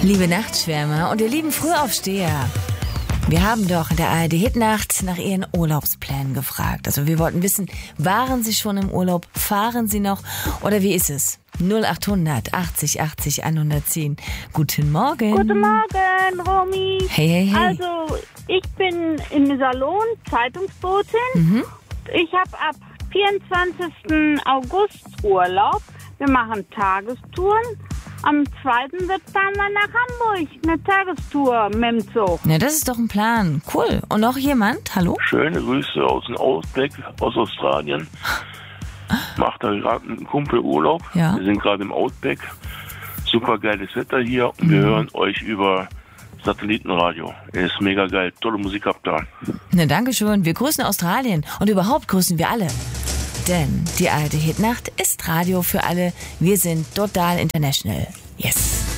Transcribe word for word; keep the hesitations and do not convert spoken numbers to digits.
Liebe Nachtschwärmer und ihr lieben Frühaufsteher, wir haben doch in der A R D-Hitnacht nach Ihren Urlaubsplänen gefragt. Also wir wollten wissen, waren Sie schon im Urlaub, fahren Sie noch oder wie ist es? null acht hundert achtzig achtzig hundertzehn. Guten Morgen. Guten Morgen, Romy. Hey, hey, hey. Also, ich bin im Salon, Zeitungsbotin. Mhm. Ich habe ab vierundzwanzigsten August Urlaub. Wir machen Tagestouren. Am zweiten fahren wir nach Hamburg. Eine Tagestour mit dem Zug. Na, das ist doch ein Plan. Cool. Und noch jemand? Hallo? Schöne Grüße aus dem Outback, aus Australien. Macht da gerade ein Kumpel Urlaub. Ja. Wir sind gerade im Outback. Super geiles Wetter hier. Und wir Mhm. hören euch über Satellitenradio. Ist mega geil. Tolle Musik habt ihr. Na, danke schön. Wir grüßen Australien und überhaupt grüßen wir alle. Denn die A R D-Hitnacht ist Radio für alle. Wir sind total international. Yes.